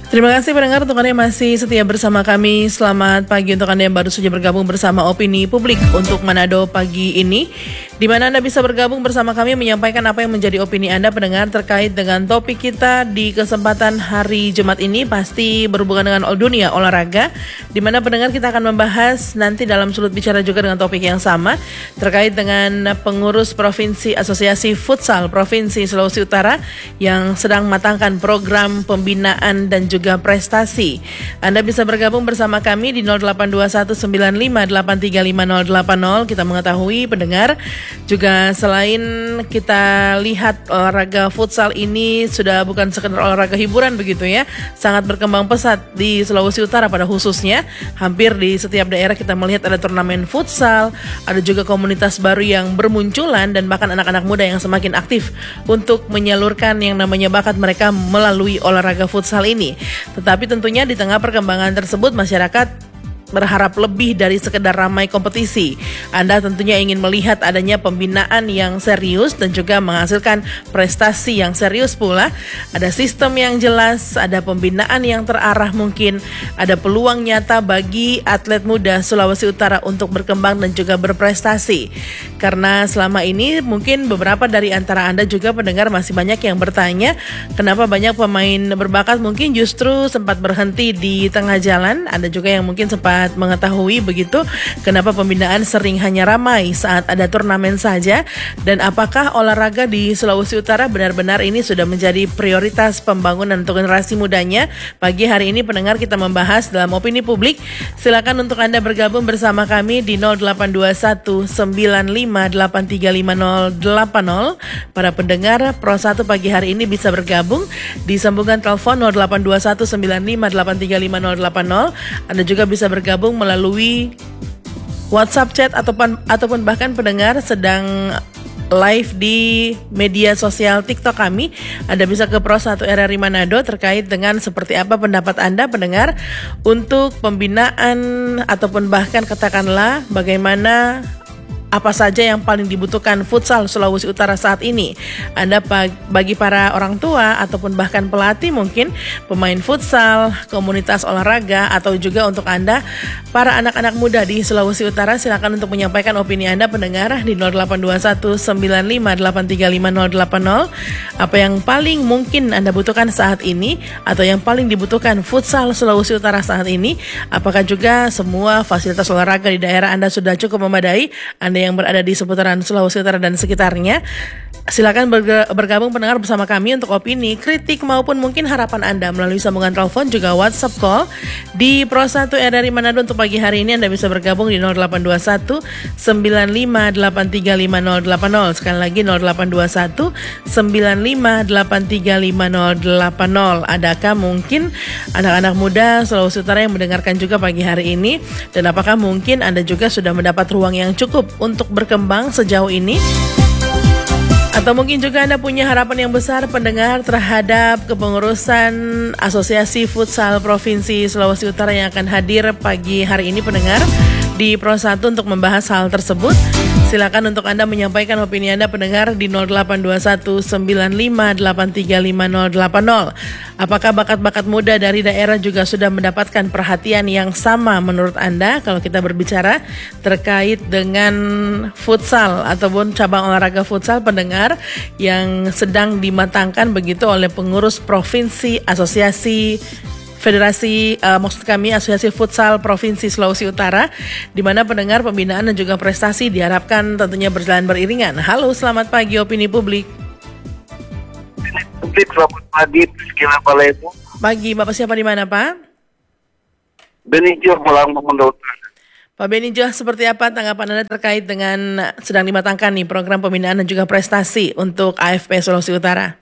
Terima kasih pendengar untuk Anda yang masih setia bersama kami. Selamat pagi untuk Anda yang baru saja bergabung bersama Opini Publik untuk Manado pagi ini, di mana Anda bisa bergabung bersama kami menyampaikan apa yang menjadi opini Anda pendengar terkait dengan topik kita di kesempatan hari Jumat ini, pasti berhubungan dengan dunia olahraga, di mana pendengar kita akan membahas nanti dalam Sulut Bicara juga dengan topik yang sama terkait dengan pengurus Provinsi Asosiasi Futsal Provinsi Sulawesi Utara yang sedang matangkan program pembinaan dan juga prestasi. Anda bisa bergabung bersama kami di 082195835080. Kita mengetahui pendengar juga selain kita lihat olahraga futsal ini sudah bukan sekedar olahraga hiburan begitu ya, sangat berkembang pesat di Sulawesi Utara pada khususnya. Hampir di setiap daerah kita melihat ada turnamen futsal, ada juga komunitas baru yang bermunculan dan bahkan anak-anak muda yang semakin aktif untuk menyalurkan yang namanya bakat mereka melalui olahraga futsal ini. Tetapi tentunya di tengah perkembangan tersebut masyarakat berharap lebih dari sekedar ramai kompetisi. Anda tentunya ingin melihat adanya pembinaan yang serius dan juga menghasilkan prestasi yang serius pula. Ada sistem yang jelas, ada pembinaan yang terarah mungkin, ada peluang nyata bagi atlet muda Sulawesi Utara untuk berkembang dan juga berprestasi. Karena selama ini mungkin beberapa dari antara Anda juga pendengar masih banyak yang bertanya, kenapa banyak pemain berbakat mungkin justru sempat berhenti di tengah jalan. Ada juga yang mungkin sempat mengetahui begitu kenapa pembinaan sering hanya ramai saat ada turnamen saja, dan apakah olahraga di Sulawesi Utara benar-benar ini sudah menjadi prioritas pembangunan untuk generasi mudanya. Pagi hari ini pendengar kita membahas dalam Opini Publik. Silakan untuk Anda bergabung bersama kami di 082195835080. Para pendengar Pro 1 pagi hari ini bisa bergabung di sambungan telepon 082195835080. Anda juga bisa bergabung melalui WhatsApp chat ataupun bahkan pendengar sedang live di media sosial TikTok kami. Anda bisa ke Pro 1 RRI Manado terkait dengan seperti apa pendapat Anda pendengar untuk pembinaan ataupun bahkan katakanlah bagaimana apa saja yang paling dibutuhkan futsal Sulawesi Utara saat ini. Anda bagi para orang tua ataupun bahkan pelatih mungkin, pemain futsal, komunitas olahraga, atau juga untuk Anda para anak-anak muda di Sulawesi Utara, silakan untuk menyampaikan opini Anda pendengar di 082195835080. Apa yang paling mungkin Anda butuhkan saat ini atau yang paling dibutuhkan futsal Sulawesi Utara saat ini? Apakah juga semua fasilitas olahraga di daerah Anda sudah cukup memadai? Anda yang berada di seputaran Sulawesi Utara dan sekitarnya, silakan bergabung pendengar bersama kami untuk opini, kritik maupun mungkin harapan Anda melalui sambungan telepon juga WhatsApp call di Pro 1 RRI Manado. Untuk pagi hari ini Anda bisa bergabung di 082195835080. Sekali lagi 082195835080. Adakah mungkin anak-anak muda Sulawesi Utara yang mendengarkan juga pagi hari ini, dan apakah mungkin Anda juga sudah mendapat ruang yang cukup untuk berkembang sejauh ini? Atau mungkin juga Anda punya harapan yang besar pendengar terhadap kepengurusan Asosiasi Futsal Provinsi Sulawesi Utara yang akan hadir pagi hari ini pendengar di Pro 1 untuk membahas hal tersebut. Silakan untuk Anda menyampaikan opini Anda pendengar di 082195835080. Apakah bakat-bakat muda dari daerah juga sudah mendapatkan perhatian yang sama menurut Anda kalau kita berbicara terkait dengan futsal ataupun cabang olahraga futsal pendengar yang sedang dimatangkan begitu oleh pengurus Provinsi Asosiasi maksud kami Asosiasi Futsal Provinsi Sulawesi Utara, di mana pendengar pembinaan dan juga prestasi diharapkan tentunya berjalan beriringan. Halo, selamat pagi Opini Publik. Publik, selamat pagi, Priscila Palemu. Pagi, Bapak siapa di mana Pak? Benijo, Pulang Mendoza. Pak Benijo, seperti apa tanggapan Anda terkait dengan sedang dimatangkan nih program pembinaan dan juga prestasi untuk AFP Sulawesi Utara?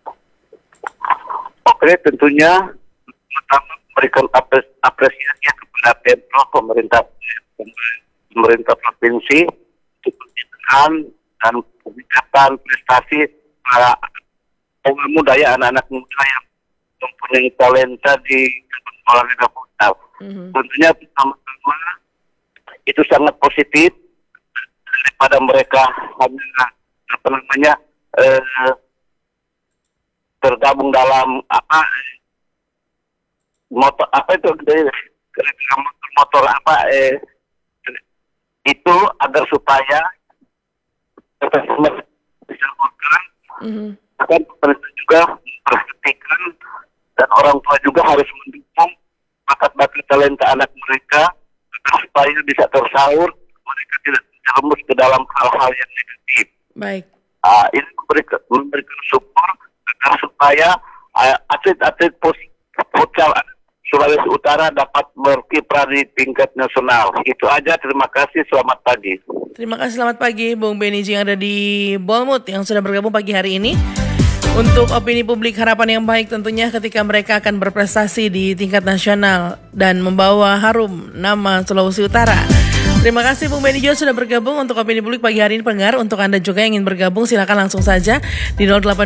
Oke, tentunya pertama memberikan apresiasi kepada Pemprov, pemerintah provinsi untuk pembinaan dan peningkatan prestasi para pemain muda ya, anak-anak muda yang mempunyai talenta di olahraga futsal. Tentunya pertama-tama itu sangat positif daripada mereka tergabung dalam motor apa itu motor apa itu agar supaya disalurkan akan pemerintah juga memperhatikan dan orang tua juga harus mendukung bakat-bakat talenta anak mereka agar supaya bisa tersalur, mereka tidak terjerumus ke dalam hal-hal yang negatif. Baik. Ini memberikan support agar supaya atlet-atlet futsal Sulawesi Utara dapat berkiprah di tingkat nasional. Itu aja, terima kasih, selamat pagi. Terima kasih, selamat pagi Bung Benny yang ada di Bournemouth yang sudah bergabung pagi hari ini. Untuk opini publik, harapan yang baik tentunya ketika mereka akan berprestasi di tingkat nasional dan membawa harum nama Sulawesi Utara. Terima kasih Bung Benny sudah bergabung untuk opini publik pagi hari ini pendengar. Untuk Anda juga yang ingin bergabung silakan langsung saja di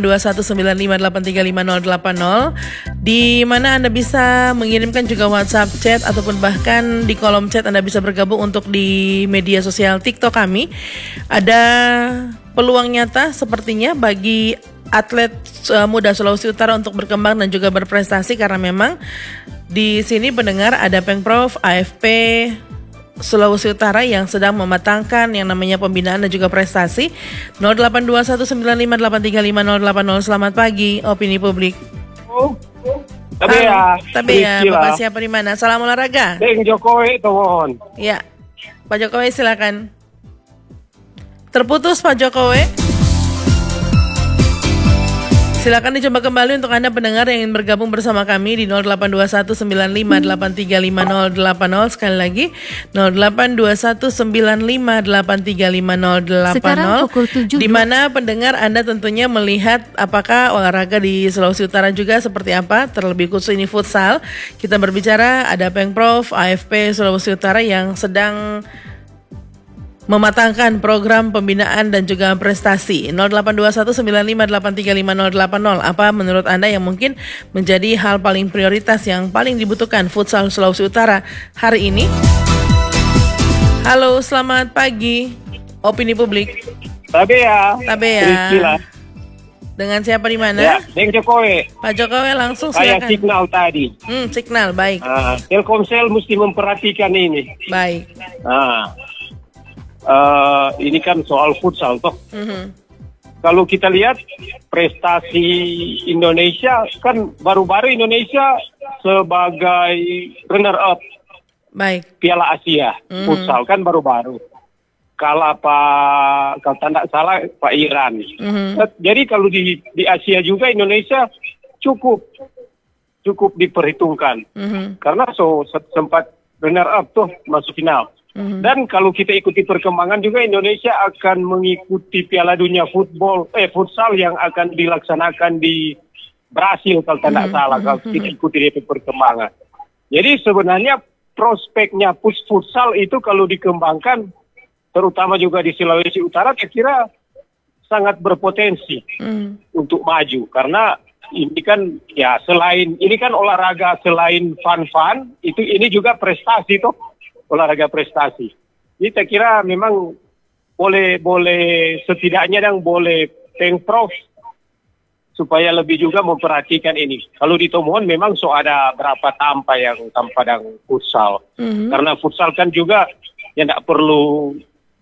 082195835080 di mana Anda bisa mengirimkan juga WhatsApp chat ataupun bahkan di kolom chat Anda bisa bergabung untuk di media sosial TikTok kami. Ada peluang nyata sepertinya bagi atlet muda Sulawesi Utara untuk berkembang dan juga berprestasi karena memang di sini pendengar ada Pengprov AFP Sulawesi Utara yang sedang mematangkan yang namanya pembinaan dan juga prestasi. 082195835080. Selamat pagi opini publik. Tabea, Bapak siapa di mana? Salam olahraga. Deng Jokowi Tohon. Ya, Pak Jokowi silakan. Terputus Pak Jokowi. Silakan dicoba kembali untuk Anda pendengar yang ingin bergabung bersama kami di 082195835080. Sekali lagi 082195835080. Sekarang pukul 7. Di mana pendengar Anda tentunya melihat apakah olahraga di Sulawesi Utara juga seperti apa, terlebih khusus ini futsal. Kita berbicara ada Pengprov AFP Sulawesi Utara yang sedang mematangkan program pembinaan dan juga prestasi. 082195835080. Apa menurut Anda yang mungkin menjadi hal paling prioritas yang paling dibutuhkan futsal Sulawesi Utara hari ini? Halo, selamat pagi. Opini publik. Tabea. Dengan siapa di mana? Ya, Deng Jokowi. Pak Jokowi langsung Saya silakan. signal tadi. Signal baik. Telkomsel mesti memperhatikan ini. Baik. Ini kan soal futsal toh. Kalau kita lihat prestasi Indonesia kan baru-baru Indonesia sebagai runner up Baik. Piala Asia futsal kan baru-baru. Kalau tidak salah Pak Iran. Jadi kalau di Asia juga Indonesia cukup diperhitungkan. Karena sempat runner up tuh masuk final. Dan kalau kita ikuti perkembangan juga Indonesia akan mengikuti Piala Dunia futsal yang akan dilaksanakan di Brasil kalau tidak salah kalau kita ikuti dia perkembangan. Jadi sebenarnya prospeknya futsal itu kalau dikembangkan terutama juga di Sulawesi Utara saya kira sangat berpotensi untuk maju karena ini kan ya selain ini kan olahraga selain fun ini juga prestasi toh. Olahraga prestasi. Jadi saya kira memang boleh setidaknya boleh Pengprov supaya lebih juga memperhatikan ini. Kalau di Tomohon memang ada berapa tanpa dan futsal. Karena futsal kan juga ya tidak perlu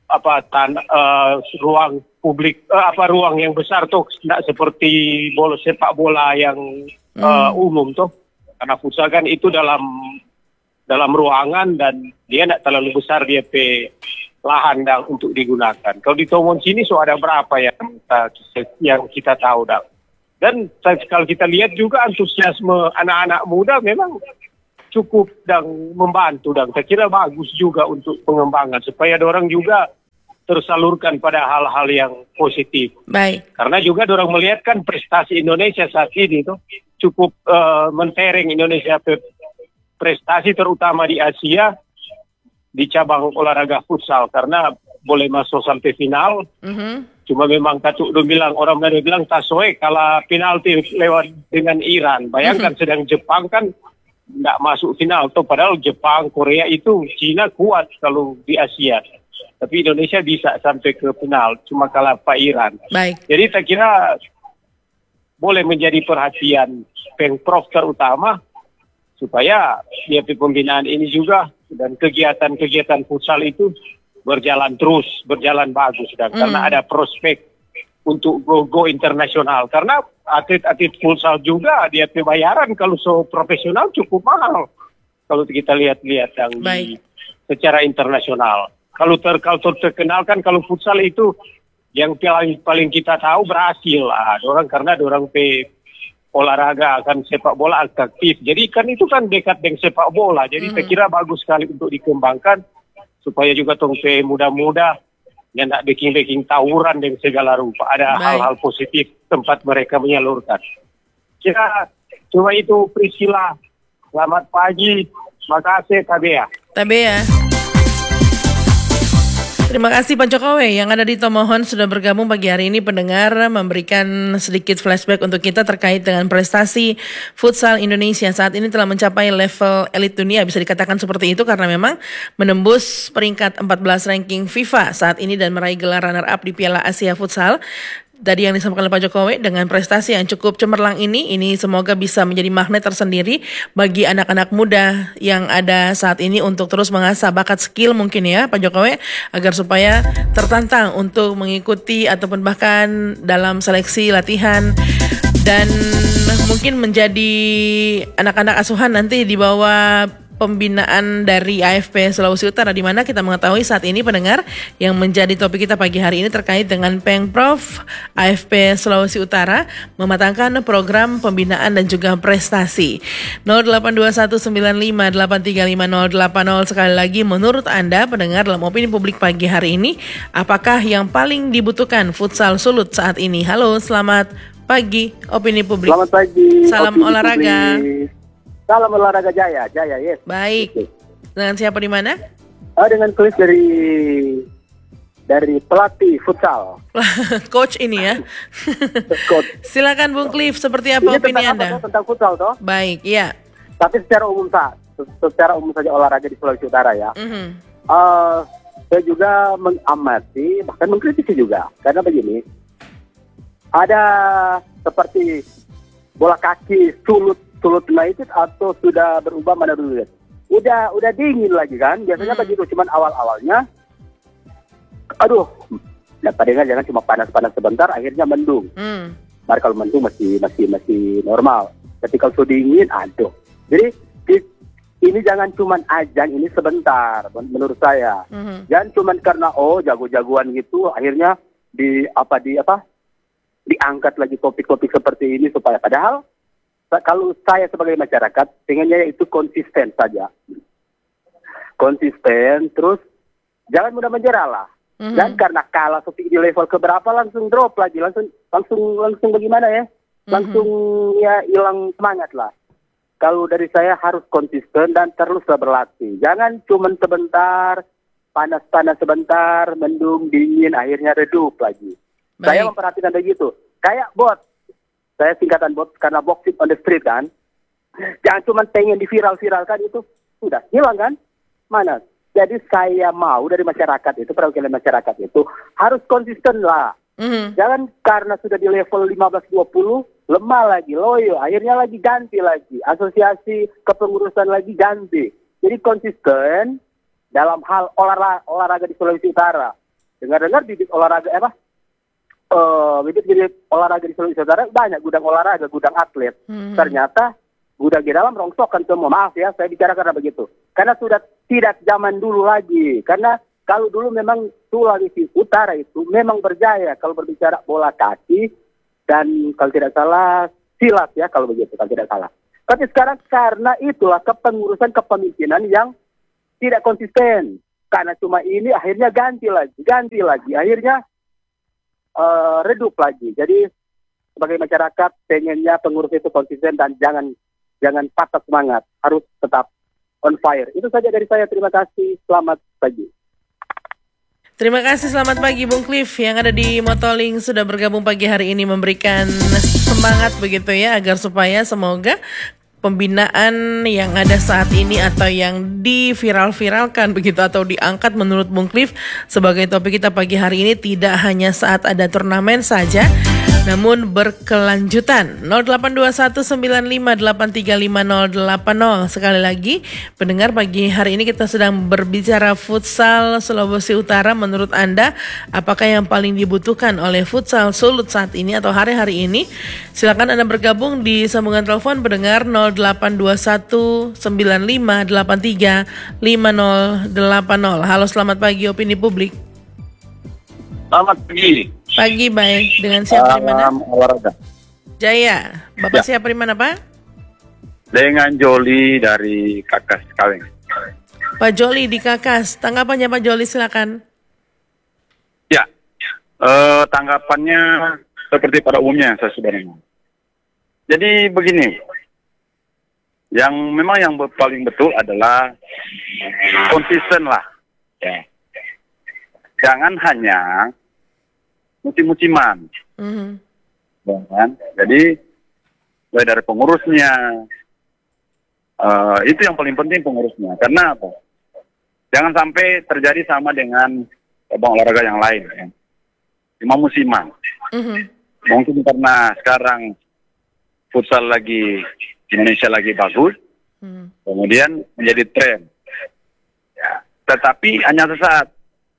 ruang publik ruang yang besar tuh tidak seperti sepak bola yang umum tuh. Karena futsal kan itu dalam ruangan dan dia tidak terlalu besar dia lahan untuk digunakan. Kalau di Tomohon sini ada berapa yang kita tahu dah. Dan kalau kita lihat juga antusiasme anak-anak muda memang cukup dan membantu dan saya kira bagus juga untuk pengembangan supaya orang juga tersalurkan pada hal-hal yang positif. Baik. Karena juga orang melihat kan prestasi Indonesia saat ini tuh cukup mentereng Indonesia prestasi terutama di Asia di cabang olahraga futsal karena boleh masuk sampai final. Cuma memang orang bilang tasoe kalau penalti lewat dengan Iran. Bayangkan sedang Jepang kan tidak masuk final. Padahal Jepang, Korea itu Cina kuat kalau di Asia. Tapi Indonesia bisa sampai ke final. Cuma kalah Pak Iran. Baik. Jadi saya kira boleh menjadi perhatian Pengprov terutama supaya dia pembinaan ini juga dan kegiatan-kegiatan futsal itu berjalan terus, berjalan bagus dan karena ada prospek untuk go internasional. Karena atlet-atlet futsal juga dia pembayaran kalau profesional cukup mahal. Kalau kita lihat-lihat yang secara internasional. Kalau terkenal kan kalau futsal itu yang paling kita tahu Brasil lah. Karena orang olahraga akan sepak bola aktif. Jadi kan itu kan dekat dengan sepak bola. Jadi saya kira bagus sekali untuk dikembangkan supaya juga tongpe muda-muda yang nak baking tawuran dengan segala rupa. Ada hal-hal positif tempat mereka menyalurkan. Kira cuma itu Priscilla. Selamat pagi. Makasih Tabea. Terima kasih Pak Jokowi yang ada di Tomohon sudah bergabung pagi hari ini pendengar memberikan sedikit flashback untuk kita terkait dengan prestasi futsal Indonesia saat ini telah mencapai level elit dunia bisa dikatakan seperti itu karena memang menembus peringkat 14 ranking FIFA saat ini dan meraih gelar runner up di Piala Asia Futsal. Tadi yang disampaikan oleh Pak Jokowi dengan prestasi yang cukup cemerlang ini semoga bisa menjadi magnet tersendiri bagi anak-anak muda yang ada saat ini untuk terus mengasah bakat skill mungkin ya Pak Jokowi agar supaya tertantang untuk mengikuti ataupun bahkan dalam seleksi latihan dan mungkin menjadi anak-anak asuhan nanti di bawah pembinaan dari AFP Sulawesi Utara di mana kita mengetahui saat ini pendengar yang menjadi topik kita pagi hari ini terkait dengan Pengprov AFP Sulawesi Utara mematangkan program pembinaan dan juga prestasi. 082195835080 sekali lagi menurut Anda pendengar dalam opini publik pagi hari ini apakah yang paling dibutuhkan futsal Sulut saat ini? Halo, selamat pagi opini publik. Selamat pagi. Salam olahraga. Publik. Salam olahraga Jaya, yes. Baik. Dengan siapa di mana? Dengan Cliff dari pelatih futsal. Coach ini ya. Coach. Silakan Bung Cliff, seperti apa opini Anda? Tentang futsal toh? Baik, ya. Tapi secara umum saja olahraga di Sulawesi Utara ya. Saya juga mengamati, bahkan mengkritisi juga. Karena begini, ada seperti bola kaki, Sulut United atau sudah berubah mana dulu ya? Udah dingin lagi kan? Biasanya begitu, cuman awal-awalnya aduh, jangan cuma panas-panas sebentar akhirnya mendung. Baru kalau mendung masih normal. Ketika sudah dingin, aduh. Jadi ini jangan cuman ajang ini sebentar menurut saya. Jangan cuman karena jago-jagoan gitu akhirnya diangkat lagi topik-topik seperti ini supaya padahal kalau saya sebagai masyarakat, pengennya itu konsisten saja. Konsisten, terus jangan mudah menyerah lah. Dan karena kalah seperti di level keberapa langsung drop lagi, langsung bagaimana ya? Langsung ya hilang semangat lah. Kalau dari saya harus konsisten dan teruslah berlatih. Jangan cuma sebentar, panas-panas sebentar, mendung, dingin, akhirnya redup lagi. Baik. Saya memperhatikan begitu. Kayak bot. Saya singkatan bot karena boxing on the street kan. Jangan cuma pengen diviral-viralkan itu sudah hilang kan? Mana? Jadi saya mau dari masyarakat itu, perwakilan masyarakat itu harus konsisten lah. Jangan karena sudah di level 15-20 lemah lagi, loyo, akhirnya lagi ganti lagi. Asosiasi kepengurusan lagi ganti. Jadi konsisten dalam hal olahraga di Sulawesi Utara. Dengar-dengar bibit olahraga bibit olahraga di Sulawesi Utara banyak gudang olahraga, gudang atlet. Ternyata gudang di dalam rongsokan semua. Maaf ya, saya bicara karena begitu. Karena sudah tidak zaman dulu lagi. Karena kalau dulu memang Sulawesi Utara itu memang berjaya kalau berbicara bola kaki dan kalau tidak salah silat ya kalau begitu, kalau tidak salah. Tapi sekarang karena itulah kepengurusan kepemimpinan yang tidak konsisten. Karena cuma ini akhirnya ganti lagi. Akhirnya redup lagi. Jadi sebagai masyarakat pengennya pengurus itu konsisten dan jangan patah semangat, harus tetap on fire. Itu saja dari saya. Terima kasih. Selamat pagi. Terima kasih, selamat pagi Bung Cliff yang ada di Motoling sudah bergabung pagi hari ini memberikan semangat begitu ya agar supaya semoga pembinaan yang ada saat ini atau yang diviral-viralkan begitu atau diangkat menurut Bung Cliff sebagai topik kita pagi hari ini tidak hanya saat ada turnamen saja, namun berkelanjutan. 082195835080. Sekali lagi, pendengar, pagi hari ini kita sedang berbicara futsal Sulawesi Utara. Menurut Anda, apakah yang paling dibutuhkan oleh futsal Sulut saat ini atau hari-hari ini? Silakan Anda bergabung di sambungan telepon pendengar 082195835080. Halo, selamat pagi Opini Publik. Selamat pagi. Pagi, baik. Dengan siapa di mana? Olahraga. Jaya. Bapak siapa di mana, Pak? Dengan Joli dari Kakas Kaleng. Pak Joli di Kakas. Tanggapannya Pak Joli, silakan. Ya, tanggapannya seperti pada umumnya saya sudah dengar. Jadi begini, yang paling betul adalah konsisten lah. Ya. Jangan hanya musim-musiman. Kan? Jadi mulai dari pengurusnya, itu yang paling penting, pengurusnya. Karena apa? Jangan sampai terjadi sama dengan cabang olahraga yang lain. Ya. Cuma musiman. Mungkin karena sekarang futsal lagi Indonesia lagi bagus, kemudian menjadi tren. Ya. Tetapi hanya sesaat.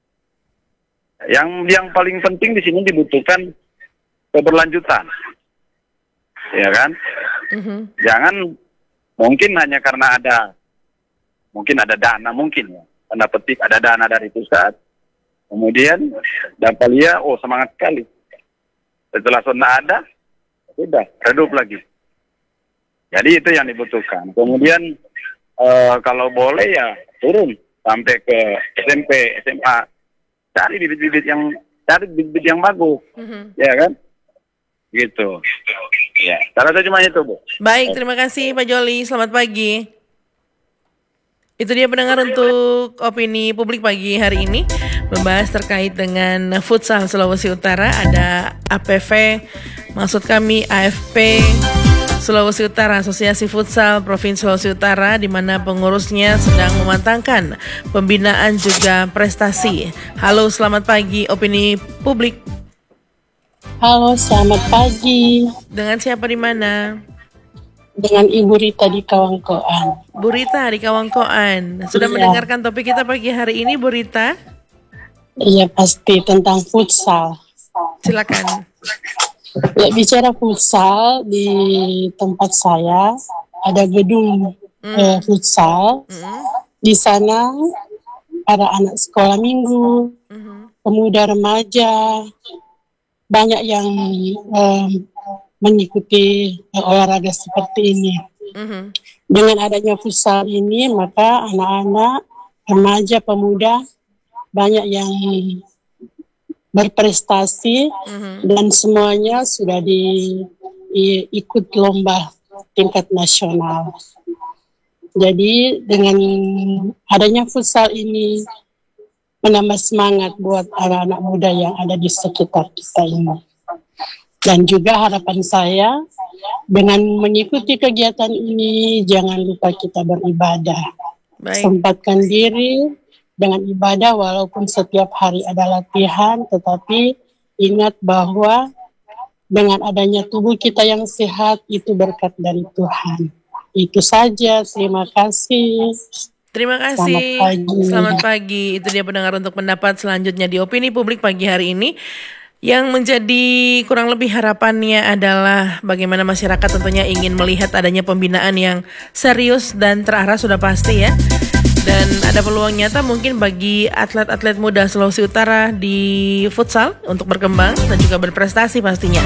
Yang paling penting di sini dibutuhkan keberlanjutan, ya kan? Jangan mungkin hanya karena ada dana, mungkin ya, tanda petik ada dana dari pusat, kemudian dapat lihat, oh semangat sekali. Setelah zona ada, sudah redup lagi. Jadi itu yang dibutuhkan. Kemudian kalau boleh ya turun sampai ke SMP, SMA. Cari bibit-bibit yang bagus, ya kan? Gitu. Ya, salah satu cuma itu, Bu. Baik, terima kasih Pak Joli. Selamat pagi. Itu dia pendengar untuk Opini Publik pagi hari ini, membahas terkait dengan futsal Sulawesi Utara. Ada APV, maksud kami AFP Sulawesi Utara, Asosiasi Futsal Provinsi Sulawesi Utara, di mana pengurusnya sedang mematangkan pembinaan juga prestasi. Halo, selamat pagi Opini Publik. Halo, selamat pagi. Dengan siapa di mana? Dengan Ibu Rita di Kawangkoan. Bu Rita di Kawangkoan. Sudah mendengarkan topik kita pagi hari ini, Bu Rita? Iya, pasti tentang futsal. Silakan. Ya, bicara futsal, di tempat saya ada gedung futsal. Di sana para anak sekolah minggu, pemuda remaja, banyak yang mengikuti olahraga seperti ini. Dengan adanya futsal ini, maka anak-anak, remaja, pemuda banyak yang berprestasi dan semuanya sudah ikut lomba tingkat nasional. Jadi dengan adanya futsal ini menambah semangat buat anak-anak muda yang ada di sekitar kita ini. Dan juga harapan saya dengan mengikuti kegiatan ini jangan lupa kita beribadah. Sempatkan diri dengan ibadah, walaupun setiap hari ada latihan, tetapi ingat bahwa dengan adanya tubuh kita yang sehat itu berkat dari Tuhan. Itu saja, terima kasih. Terima kasih. Selamat pagi. Itu dia pendengar untuk pendapat selanjutnya di Opini Publik pagi hari ini. Yang menjadi kurang lebih harapannya adalah bagaimana masyarakat tentunya ingin melihat adanya pembinaan yang serius dan terarah, sudah pasti ya. Dan ada peluang nyata mungkin bagi atlet-atlet muda Sulawesi Utara di futsal untuk berkembang dan juga berprestasi pastinya.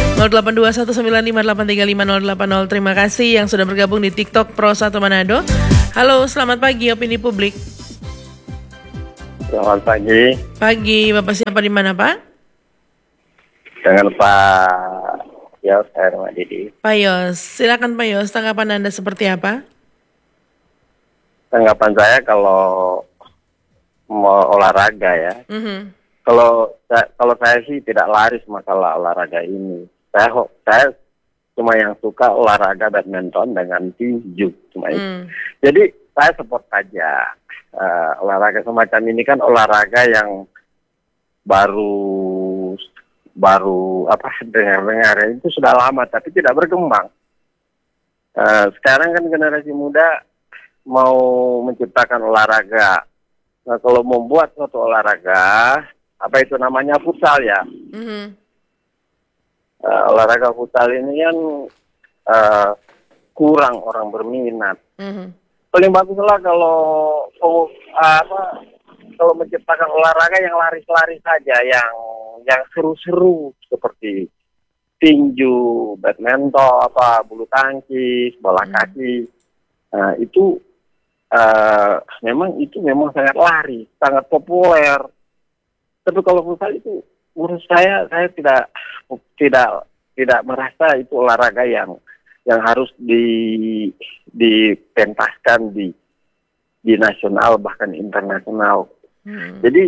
082195835080. Terima kasih yang sudah bergabung di TikTok Pro 1 Manado. Halo, selamat pagi Opini Publik. Selamat pagi. Pagi, Bapak siapa di mana, Pak? Dengan Pak Yos, Herma Didi. Pak Yos, silakan Pak Yos, tanggapan Anda seperti apa? Tanggapan saya kalau mau olahraga ya, kalau saya sih tidak laris masalah olahraga ini. Saya cuma yang suka olahraga badminton dengan tinju, cuma itu. Jadi saya support saja olahraga semacam ini, kan olahraga yang baru baru dengar-dengar itu sudah lama tapi tidak berkembang. Sekarang kan generasi muda mau menciptakan olahraga. Nah, kalau membuat suatu olahraga, apa itu namanya futsal ya? Olahraga futsal ini kan kurang orang berminat. Paling baguslah kalau menciptakan olahraga yang lari-lari saja, yang seru-seru seperti tinju, badminton, bulu tangkis, bola kaki. Nah, itu memang sangat lari, sangat populer. Tapi kalau futsal itu menurut saya tidak merasa itu olahraga yang harus dipentaskan di nasional bahkan internasional. Jadi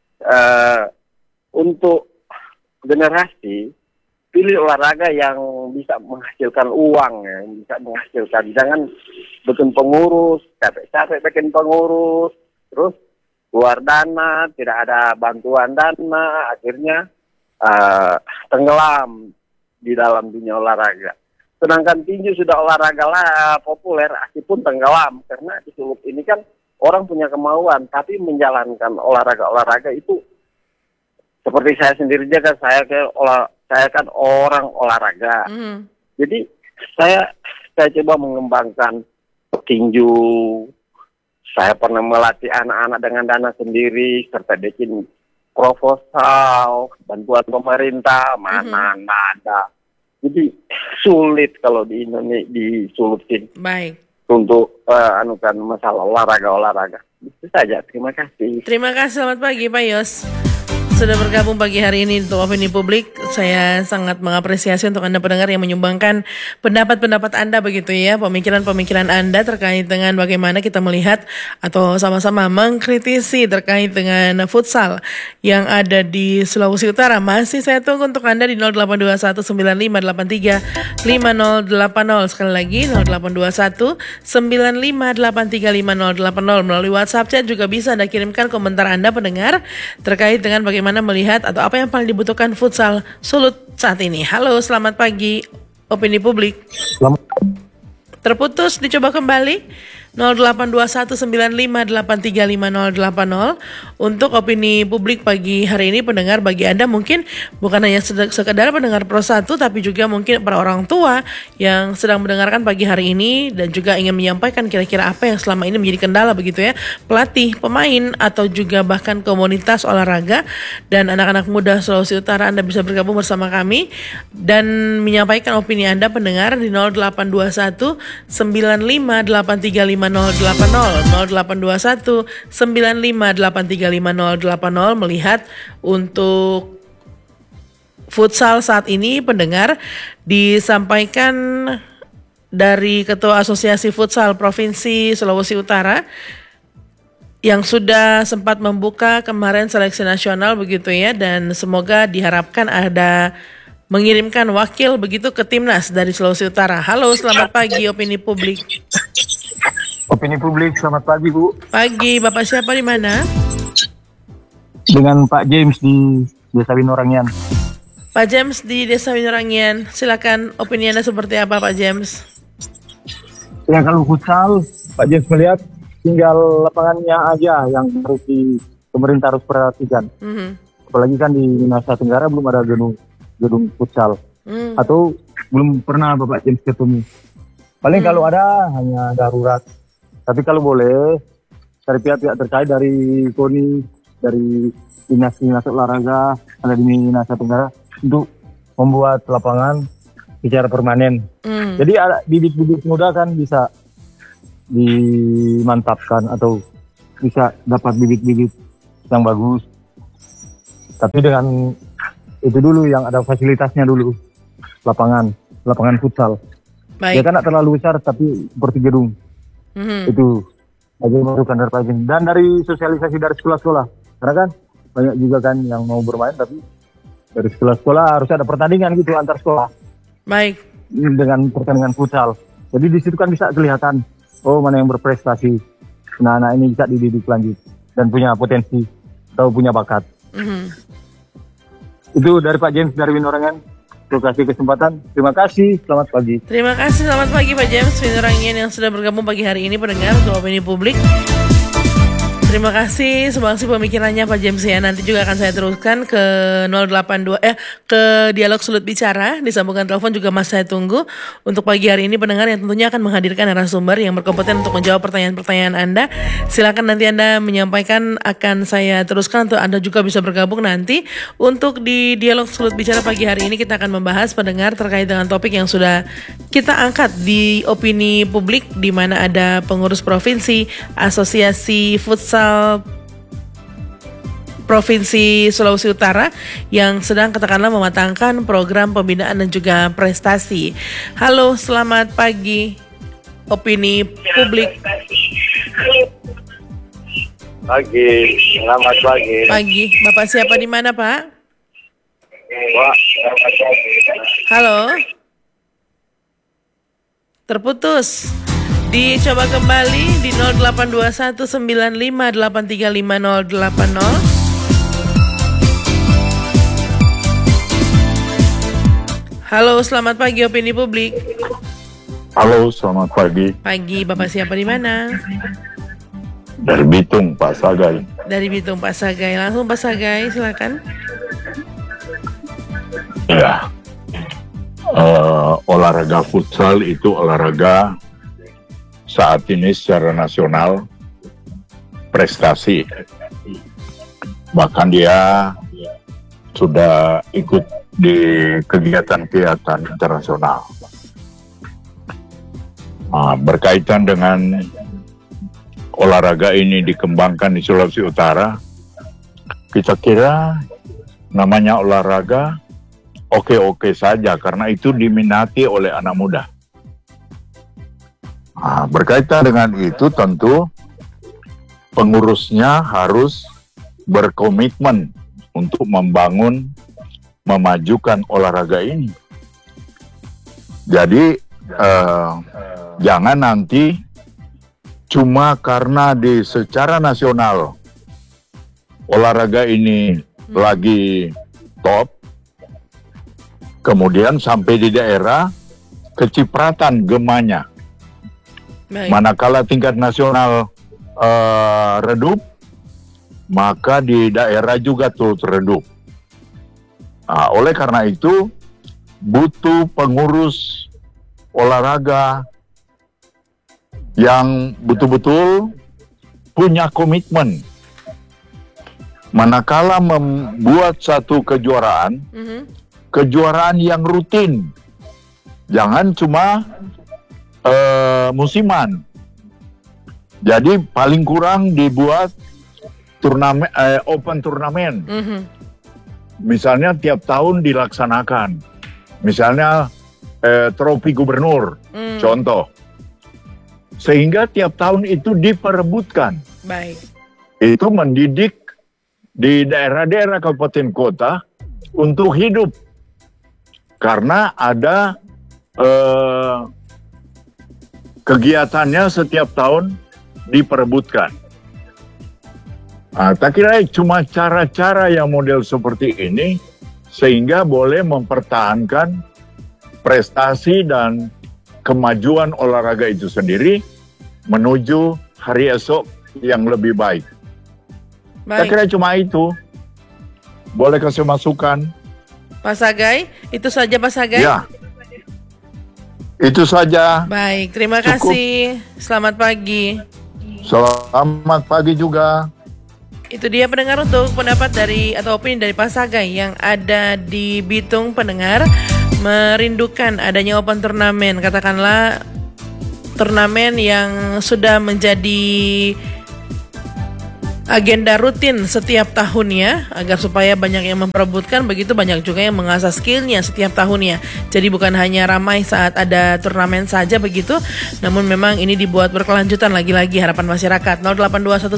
untuk generasi pilih olahraga yang bisa menghasilkan uang ya, bisa menghasilkan, jangan bikin pengurus, capek-capek bikin pengurus, terus keluar dana, tidak ada bantuan dana, akhirnya tenggelam di dalam dunia olahraga. Sedangkan tinju sudah olahraga populer, meskipun tenggelam karena di Sulut ini kan orang punya kemauan, tapi menjalankan olahraga itu seperti saya sendiri juga, saya kan orang olahraga. Jadi saya coba mengembangkan tinju. Saya pernah melatih anak-anak dengan dana sendiri serta bikin proposal, bantuan pemerintah, mana ada. Jadi sulit kalau di Indonesia disulutin. Baik. Untuk masalah olahraga. Itu saja. Terima kasih. Terima kasih. Selamat pagi Pak Yos. Sudah bergabung pagi hari ini untuk Opini Publik. Saya sangat mengapresiasi untuk Anda pendengar yang menyumbangkan pendapat-pendapat Anda begitu ya, pemikiran-pemikiran Anda terkait dengan bagaimana kita melihat atau sama-sama mengkritisi terkait dengan futsal yang ada di Sulawesi Utara. Masih saya tunggu untuk Anda di 082195835080. Sekali lagi 082195835080. Melalui WhatsApp chat juga bisa Anda kirimkan komentar Anda pendengar terkait dengan bagaimana melihat atau apa yang paling dibutuhkan futsal Sulut saat ini. Halo, selamat pagi Opini Publik. Terputus, dicoba kembali 082195835080 untuk Opini Publik pagi hari ini. Pendengar, bagi Anda mungkin bukan hanya sekedar pendengar Pro 1, tapi juga mungkin para orang tua yang sedang mendengarkan pagi hari ini dan juga ingin menyampaikan kira-kira apa yang selama ini menjadi kendala begitu ya, pelatih, pemain atau juga bahkan komunitas olahraga dan anak-anak muda Sulawesi Utara. Anda bisa bergabung bersama kami dan menyampaikan opini Anda pendengar di 082195835080 082195835080 melihat untuk futsal saat ini pendengar disampaikan dari Ketua Asosiasi Futsal Provinsi Sulawesi Utara yang sudah sempat membuka kemarin seleksi nasional begitu ya, dan semoga diharapkan ada mengirimkan wakil begitu ke timnas dari Sulawesi Utara. Halo, selamat pagi Opini Publik. Opini Publik, selamat pagi Bu. Pagi, Bapak siapa di mana? Dengan Pak James di Desa Winorangian. Pak James di Desa Winorangian, silakan opini Anda seperti apa Pak James? Ya kalau futsal, Pak James melihat tinggal lapangannya aja yang harus pemerintah harus perhatikan. Apalagi kan di Nusa Tenggara belum ada gedung futsal. Atau belum pernah Bapak James ketemu. Paling kalau ada hanya darurat. Tapi kalau boleh dari pihak-pihak terkait dari KONI, dari dinas olahraga ada di Nusa Tenggara untuk membuat lapangan secara permanen. Jadi ada bibit-bibit muda kan bisa dimantapkan atau bisa dapat bibit-bibit yang bagus. Tapi dengan itu dulu yang ada fasilitasnya dulu, lapangan futsal. Baik. Ya kan tidak terlalu besar tapi seperti gedung. Itu aja masukan dari Pak Jin. Dan dari sosialisasi dari sekolah-sekolah, karena kan banyak juga kan yang mau bermain tapi dari sekolah-sekolah harus ada pertandingan gitu antar sekolah. Baik. Dengan pertandingan futsal. Jadi di situ kan bisa kelihatan mana yang berprestasi. Nah ini bisa dididik lanjut dan punya potensi atau punya bakat. Itu dari Pak James dari Winorangan. Terima kasih kesempatan. Terima kasih. Selamat pagi. Terima kasih, selamat pagi Pak James Winorangian yang sudah bergabung pagi hari ini pendengar untuk Opini Publik. Terima kasih sumbangsi pemikirannya Pak James ya. Nanti juga akan saya teruskan ke 082 ke dialog sulut bicara. Disambungkan telepon juga Mas saya tunggu. Untuk pagi hari ini pendengar yang tentunya akan menghadirkan narasumber yang berkompeten untuk menjawab pertanyaan-pertanyaan Anda. Silakan nanti Anda menyampaikan, akan saya teruskan untuk Anda juga bisa bergabung nanti. Untuk di dialog sulut bicara pagi hari ini kita akan membahas pendengar terkait dengan topik yang sudah kita angkat di Opini Publik, di mana ada pengurus provinsi, asosiasi futsal Provinsi Sulawesi Utara yang sedang katakanlah mematangkan program pembinaan dan juga prestasi. Halo, selamat pagi Opini Publik. Pagi, selamat pagi. Pagi, Bapak siapa di mana Pak? Wah, selamat pagi. Halo. Terputus. Dicoba kembali di 082195835080. Halo, selamat pagi Opini Publik. Halo, selamat pagi. Pagi, Bapak siapa di mana? Dari Bitung, Pak Sagai. Dari Bitung, Pak Sagai. Langsung Pak Sagai, silakan. Ya, olahraga futsal itu olahraga saat ini secara nasional prestasi. Bahkan dia sudah ikut di kegiatan-kegiatan internasional. Berkaitan dengan olahraga ini dikembangkan di Sulawesi Utara, kita kira namanya olahraga oke-oke saja karena itu diminati oleh anak muda. Berkaitan dengan itu tentu pengurusnya harus berkomitmen untuk membangun, memajukan olahraga ini. Jadi jangan nanti cuma karena di secara nasional olahraga ini lagi top, kemudian sampai di daerah kecipratan gemanya. Baik. Manakala tingkat nasional redup, maka di daerah juga turut redup. Oleh karena itu, butuh pengurus olahraga yang betul-betul punya komitmen. Manakala membuat satu kejuaraan, kejuaraan yang rutin, jangan cuma musiman. Jadi paling kurang dibuat turnamen, open turnamen. Misalnya tiap tahun dilaksanakan. Misalnya trofi gubernur, contoh. Sehingga tiap tahun itu diperebutkan. Baik. Itu mendidik di daerah-daerah kabupaten kota untuk hidup. Karena ada kegiatannya setiap tahun diperebutkan. Tak kira cuma cara-cara yang model seperti ini sehingga boleh mempertahankan prestasi dan kemajuan olahraga itu sendiri menuju hari esok yang lebih baik. Tak kira cuma itu. Boleh kasih masukan? Pak Sagai, itu saja Pak Sagai? Ya. Itu saja. Baik, terima kasih. Selamat pagi. Selamat pagi juga. Itu dia pendengar untuk pendapat dari atau opini dari Pak Sagai yang ada di Bitung. Pendengar merindukan adanya open turnamen, katakanlah turnamen yang sudah menjadi agenda rutin setiap tahunnya agar supaya banyak yang memperebutkan, begitu banyak juga yang mengasah skillnya setiap tahunnya. Jadi bukan hanya ramai saat ada turnamen saja begitu, namun memang ini dibuat berkelanjutan. Lagi-lagi harapan masyarakat.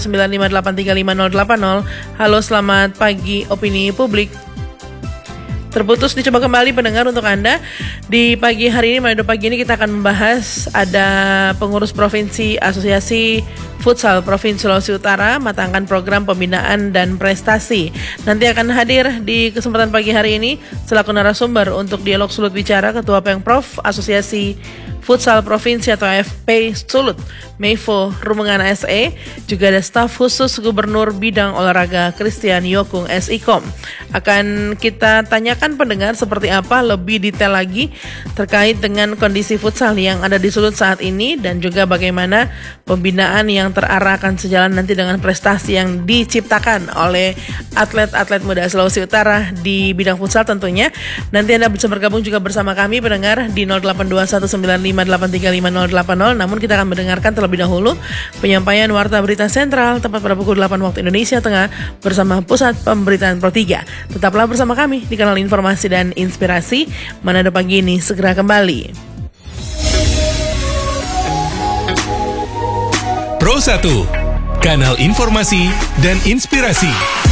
082195835080. Halo, selamat pagi Opini Publik. Terputus, dicoba kembali pendengar untuk Anda. Di pagi hari ini, Manado Pagi ini kita akan membahas ada pengurus provinsi Asosiasi Futsal Provinsi Sulawesi Utara matangkan program pembinaan dan prestasi. Nanti akan hadir di kesempatan pagi hari ini selaku narasumber untuk dialog sulut bicara Ketua Pengprov Asosiasi Futsal Provinsi atau AFP Sulut, Meifo Rumengan SE, juga ada staf khusus Gubernur Bidang Olahraga Christian Yokung SIKOM. Akan kita tanyakan pendengar seperti apa lebih detail lagi terkait dengan kondisi futsal yang ada di Sulut saat ini dan juga bagaimana pembinaan yang terarah akan sejalan nanti dengan prestasi yang diciptakan oleh atlet-atlet muda Sulawesi Utara di bidang futsal tentunya. Nanti Anda bisa bergabung juga bersama kami pendengar di 082195835080. Namun kita akan mendengarkan terlebih dahulu penyampaian Warta Berita Sentral tepat pada pukul 8 waktu Indonesia Tengah bersama Pusat Pemberitaan Pro 3. Tetaplah bersama kami di kanal Informasi dan Inspirasi. Manado Pagi ini segera kembali. Pro 1, kanal informasi dan inspirasi.